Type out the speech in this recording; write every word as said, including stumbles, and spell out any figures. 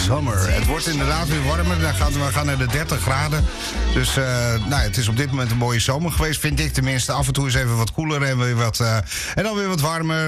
summer. Het wordt inderdaad weer warmer. Dan gaan we gaan naar de dertig graden. Dus uh, nou, het is op dit moment een mooie zomer geweest, vind ik tenminste. Af en toe is even wat koeler en, weer wat, uh, en dan weer wat warmer.